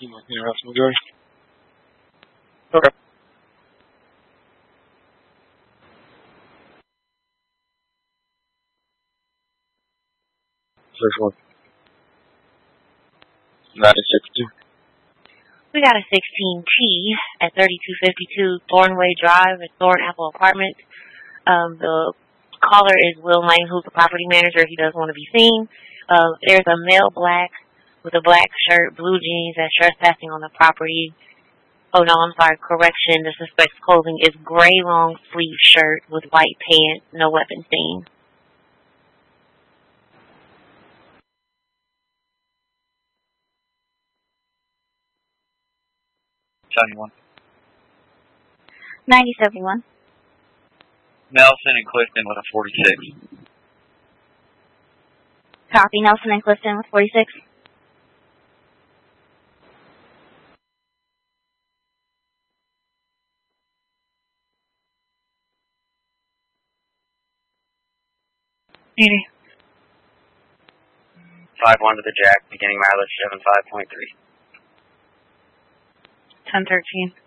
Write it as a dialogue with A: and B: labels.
A: You might interrupt some doors.
B: Okay.
A: First one. 96.
C: We got a 16T at 3252 Thornway Drive at Thornapple Apartments. The caller is Will Lane, who's the property manager. He does want to be seen. There's a male black with a black shirt, blue jeans, that's trespassing on the property. Oh, no, I'm sorry. Correction. The suspect's clothing is gray long sleeve shirt with white pants, no weapon seen.
B: Tony
D: 9071.
B: Nelson and Clifton with a 46.
D: Copy. Nelson and Clifton with 46.
C: Maybe.
B: 5-1 to the Jack, beginning mileage 75.3.
C: 1013.